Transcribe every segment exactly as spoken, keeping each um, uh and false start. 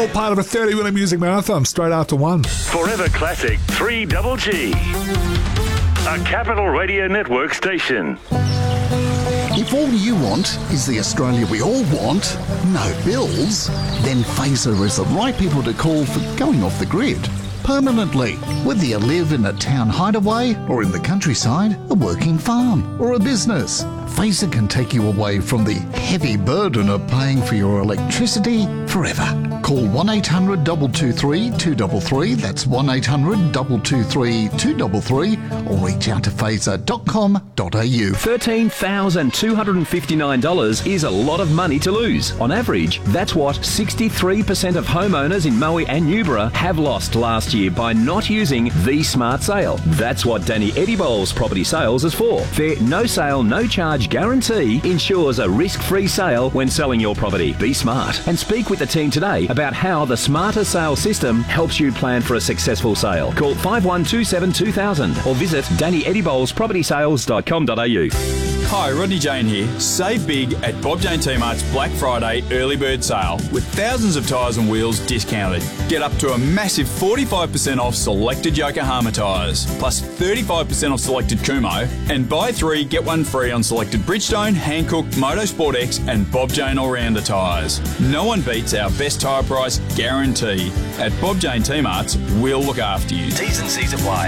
all part of a thirty-minute music marathon straight after one. Forever Classic three double G. A Capital Radio Network station. If all you want is the Australia we all want, no bills, then Phaser is the right people to call for going off the grid permanently. Whether you live in a town hideaway or in the countryside, a working farm or a business, Phaser can take you away from the heavy burden of paying for your electricity forever. Call one eight hundred two two three two three three, that's one eight hundred two two three two three three, or reach out to phaser dot com dot a u. thirteen thousand two hundred fifty-nine dollars is a lot of money to lose. On average, that's what sixty-three percent of homeowners in Moe and Newborough have lost last year by not using the Smart Sale. That's what Danny Eddie-Bowles Property Sales is for. Their no sale, no charge guarantee ensures a risk-free sale when selling your property. Be smart and speak with the team today about how the Smarter Sale system helps you plan for a successful sale. Call five one two seven two thousand or visit danny eddie bowles property sales dot com dot a u. Hi, Rodney Jane here. Save big at Bob Jane T-Mart's Black Friday early bird sale with thousands of tyres and wheels discounted. Get up to a massive forty-five percent off selected Yokohama tyres, plus thirty-five percent off selected Kumho, and buy three, get one free on selected Bridgestone, Hankook, Motorsport X and Bob Jane All-Rounder tyres. No one beats our best tyre price guarantee. At Bob Jane T-Mart's, we'll look after you. T's and C's apply.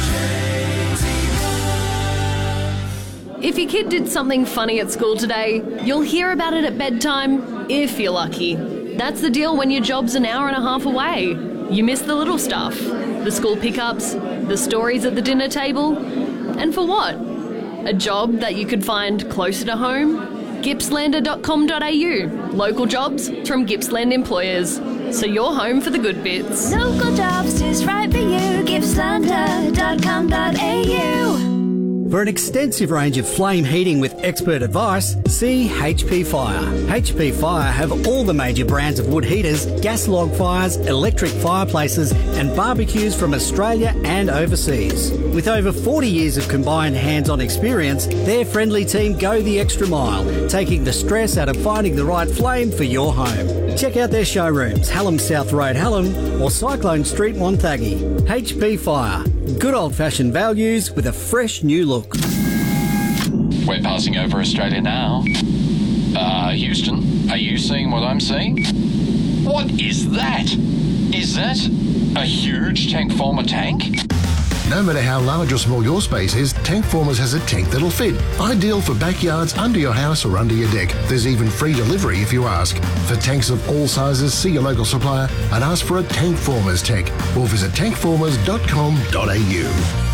If your kid did something funny at school today, you'll hear about it at bedtime, if you're lucky. That's the deal when your job's an hour and a half away. You miss the little stuff, the school pickups, the stories at the dinner table. And for what? A job that you could find closer to home? gippslander dot com dot a u. Local jobs from Gippsland employers. So you're home for the good bits. Local jobs is right for you. gippslander dot com dot a u. For an extensive range of flame heating with expert advice, see H P Fire. H P Fire have all the major brands of wood heaters, gas log fires, electric fireplaces and barbecues from Australia and overseas. With over forty years of combined hands-on experience, their friendly team go the extra mile, taking the stress out of finding the right flame for your home. Check out their showrooms, Hallam South Road, Hallam or Cyclone Street, Wonthaggi. H P Fire. Good old-fashioned values with a fresh new look. We're passing over Australia now. Uh, Houston, are you seeing what I'm seeing? What is that? Is that a huge Tankformer tank? No matter how large or small your space is, Tankformers has a tank that'll fit. Ideal for backyards, under your house or under your deck. There's even free delivery if you ask. For tanks of all sizes, see your local supplier and ask for a Tankformers tank or visit tankformers dot com dot a u.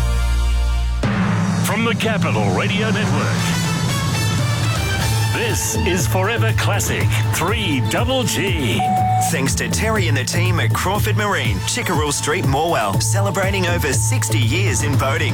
From the Capital Radio Network, this is Forever Classic three double G. Thanks to Terry and the team at Crawford Marine, Chickerell Street, Morwell, celebrating over sixty years in boating.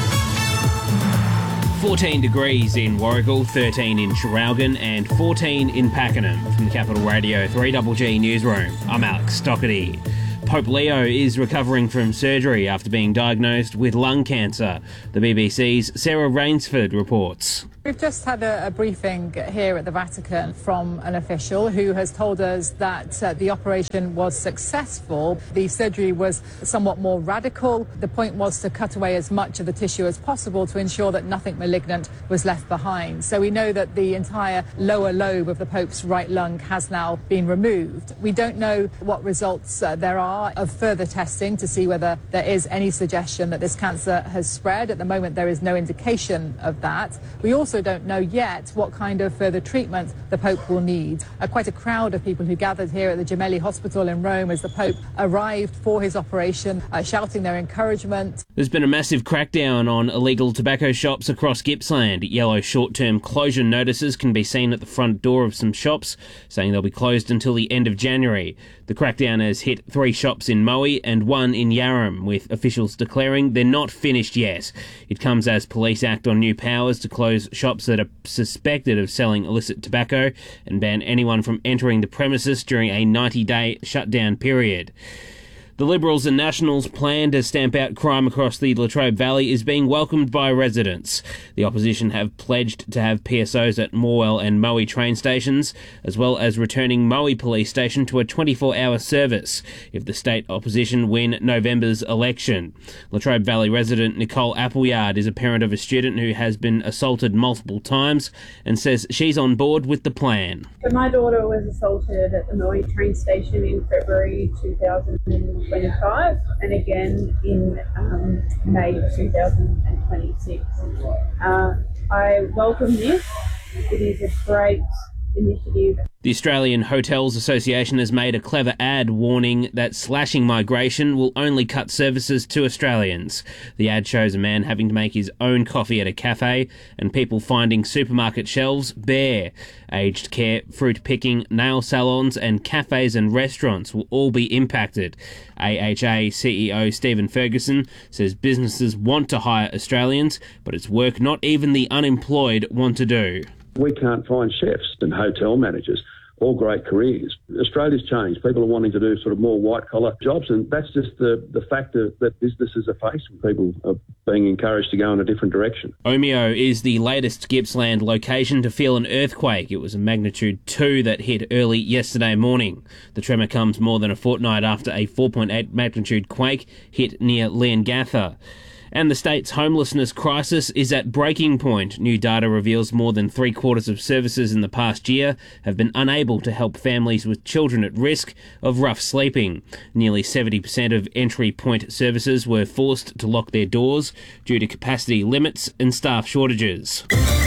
fourteen degrees in Warragul, thirteen in Traralgon and fourteen in Pakenham. From the Capital Radio three double G newsroom, I'm Alex Stockerty. Pope Leo is recovering from surgery after being diagnosed with lung cancer. The B B C's Sarah Rainsford reports. We've just had a, a briefing here at the Vatican from an official who has told us that uh, the operation was successful. The surgery was somewhat more radical. The point was to cut away as much of the tissue as possible to ensure that nothing malignant was left behind. So we know that the entire lower lobe of the Pope's right lung has now been removed. We don't know what results uh, there are of further testing to see whether there is any suggestion that this cancer has spread. At the moment, there is no indication of that. We also don't know yet what kind of further treatment the Pope will need. Uh, quite a crowd of people who gathered here at the Gemelli Hospital in Rome as the Pope arrived for his operation, uh, shouting their encouragement. There's been a massive crackdown on illegal tobacco shops across Gippsland. Yellow short-term closure notices can be seen at the front door of some shops, saying they'll be closed until the end of January. The crackdown has hit three shops in Moe and one in Yarram, with officials declaring they're not finished yet. It comes as police act on new powers to close shops that are suspected of selling illicit tobacco and ban anyone from entering the premises during a ninety-day shutdown period. The Liberals and Nationals' plan to stamp out crime across the Latrobe Valley is being welcomed by residents. The opposition have pledged to have P S Os at Morwell and Moe train stations, as well as returning Moe Police Station to a twenty-four hour service if the state opposition win November's election. Latrobe Valley resident Nicole Appleyard is a parent of a student who has been assaulted multiple times and says she's on board with the plan. So my daughter was assaulted at the Moe train station in February two thousand twenty-five and again in um, May two thousand twenty-six. Uh, I welcome this. It is a great initiative. The Australian Hotels Association has made a clever ad warning that slashing migration will only cut services to Australians. The ad shows a man having to make his own coffee at a cafe and people finding supermarket shelves bare. Aged care, fruit picking, nail salons and cafes and restaurants will all be impacted. A H A C E O Stephen Ferguson says businesses want to hire Australians, but it's work not even the unemployed want to do. We can't find chefs and hotel managers, all great careers. Australia's changed. People are wanting to do sort of more white-collar jobs, and that's just the, the fact that, that businesses are facing. People are being encouraged to go in a different direction. Omeo is the latest Gippsland location to feel an earthquake. It was a magnitude two that hit early yesterday morning. The tremor comes more than a fortnight after a four point eight magnitude quake hit near Leongatha. And the state's homelessness crisis is at breaking point. New data reveals more than three quarters of services in the past year have been unable to help families with children at risk of rough sleeping. Nearly seventy percent of entry point services were forced to lock their doors due to capacity limits and staff shortages.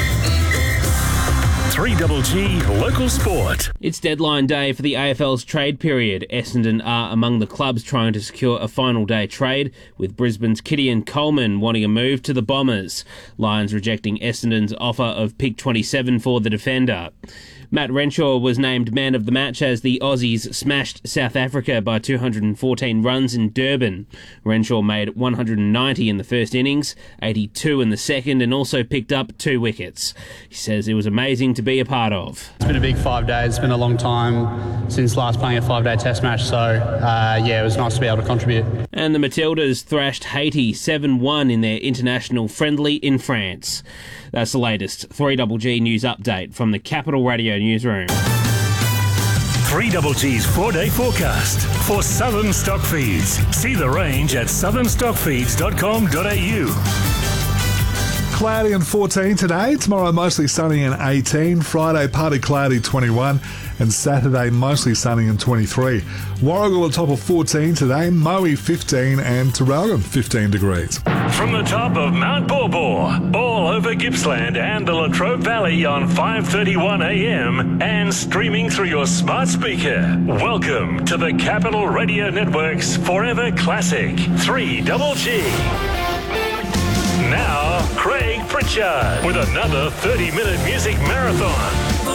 three Double G Local Sport. It's deadline day for the A F L's trade period. Essendon are among the clubs trying to secure a final day trade, with Brisbane's Gideon Coleman wanting a move to the Bombers. Lions rejecting Essendon's offer of pick twenty-seven for the defender. Matt Renshaw was named man of the match as the Aussies smashed South Africa by two hundred fourteen runs in Durban. Renshaw made one hundred ninety in the first innings, eighty-two in the second, and also picked up two wickets. He says it was amazing to be a part of. It's been a big five days. It's been a long time since last playing a five-day test match, so uh, yeah, it was nice to be able to contribute. And the Matildas thrashed Haiti seven one in their international friendly in France. That's the latest three Double G news update from the Capital Radio newsroom. three Double G's four-day forecast for Southern Stockfeeds. See the range at southern stockfeeds dot com dot a u. Cloudy and fourteen today. Tomorrow mostly sunny and eighteen. Friday partly cloudy, twenty-one. And Saturday mostly sunny and twenty-three. Warragul at top of fourteen today. Moe fifteen and Terralgan fifteen degrees. From the top of Mount Borbor, all over Gippsland and the Latrobe Valley on five thirty-one a m and streaming through your smart speaker. Welcome to the Capital Radio Network's Forever Classic three Double G. Now, Craig Pritchard with another thirty minute music marathon.